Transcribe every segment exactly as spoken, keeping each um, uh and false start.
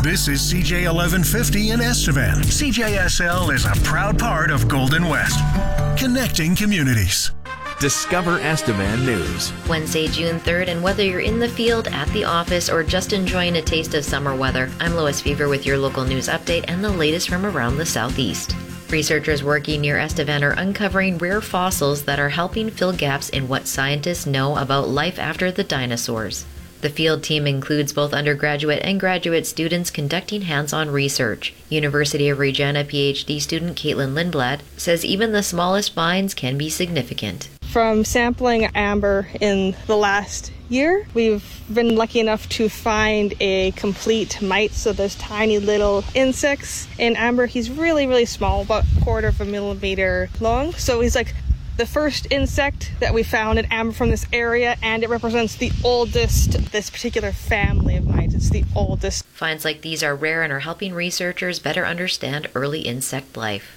This is C J eleven fifty in Estevan. C J S L is a proud part of Golden West, connecting communities. Discover Estevan News. Wednesday, June third, and whether you're in the field, at the office, or just enjoying a taste of summer weather, I'm Lois Fever with your local news update and the latest from around the southeast. Researchers working near Estevan are uncovering rare fossils that are helping fill gaps in what scientists know about life after the dinosaurs. The field team includes both undergraduate and graduate students conducting hands-on research. University of Regina PhD student Caitlin Lindblad says even the smallest finds can be significant. From sampling amber in the last year, we've been lucky enough to find a complete mite, so there's tiny little insects in amber. He's really, really small, about a quarter of a millimeter long, so he's like the first insect that we found in amber from this area, and it represents the oldest, this particular family of mites. It's the oldest. Finds like these are rare and are helping researchers better understand early insect life.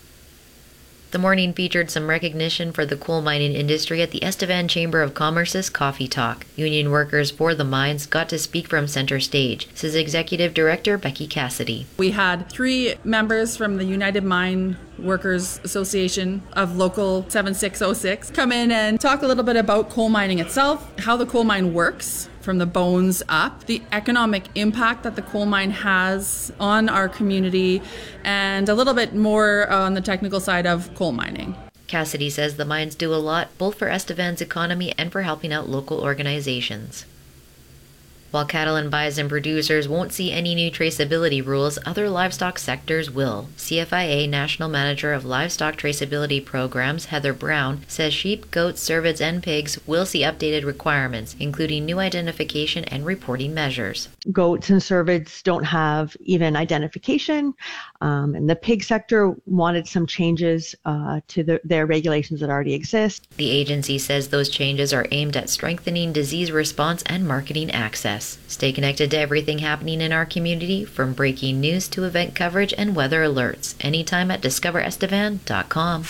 The morning featured some recognition for the coal mining industry at the Estevan Chamber of Commerce's Coffee Talk. Union workers for the mines got to speak from center stage, says Executive Director Becky Cassidy. We had three members from the United Mine Workers Association of Local seven six oh six come in and talk a little bit about coal mining itself, how the coal mine works from the bones up, the economic impact that the coal mine has on our community, and a little bit more on the technical side of coal mining. Cassidy says the mines do a lot, both for Estevan's economy and for helping out local organizations. While cattle and bison producers won't see any new traceability rules, other livestock sectors will. C F I A National Manager of Livestock Traceability Programs, Heather Brown, says sheep, goats, cervids, and pigs will see updated requirements, including new identification and reporting measures. Goats and cervids don't have even identification, um, and the pig sector wanted some changes uh, to the, their regulations that already exist. The agency says those changes are aimed at strengthening disease response and marketing access. Stay connected to everything happening in our community, from breaking news to event coverage and weather alerts, anytime at discover estevan dot com.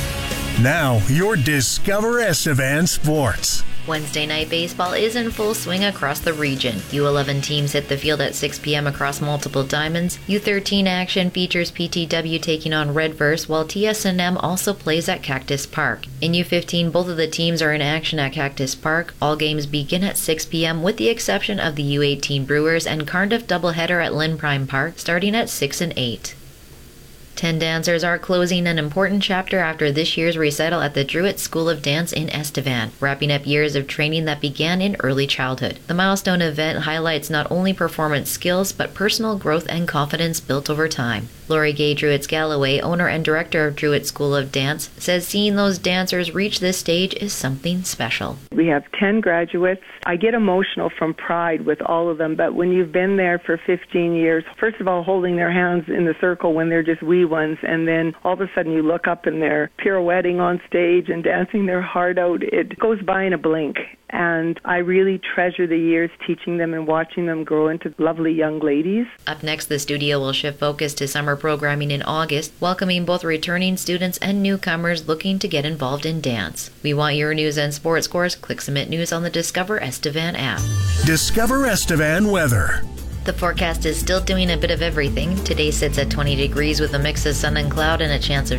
Now, your Discover Estevan Sports. Wednesday night baseball is in full swing across the region. U eleven teams hit the field at six p.m. across multiple diamonds. U thirteen action features P T W taking on Redverse, while T S N M also plays at Cactus Park. In U fifteen, both of the teams are in action at Cactus Park. All games begin at six p.m. with the exception of the U eighteen Brewers and Cardiff doubleheader at Lynn Prime Park, starting at six and eight. Ten dancers are closing an important chapter after this year's recital at the Druitt School of Dance in Estevan, wrapping up years of training that began in early childhood. The milestone event highlights not only performance skills, but personal growth and confidence built over time. Lori Gay Druitt-Galloway, owner and director of Druitt School of Dance, says seeing those dancers reach this stage is something special. We have ten graduates. I get emotional from pride with all of them, but when you've been there for fifteen years, first of all, holding their hands in the circle when they're just wee ones, and then all of a sudden you look up and they're pirouetting on stage and dancing their heart out, it goes by in a blink. And I really treasure the years teaching them and watching them grow into lovely young ladies. Up next, the studio will shift focus to summer programming in August, welcoming both returning students and newcomers looking to get involved in dance. We want your news and sports scores. Click Submit News on the Discover Estevan app. Discover Estevan weather. The forecast is still doing a bit of everything. Today sits at twenty degrees with a mix of sun and cloud and a chance of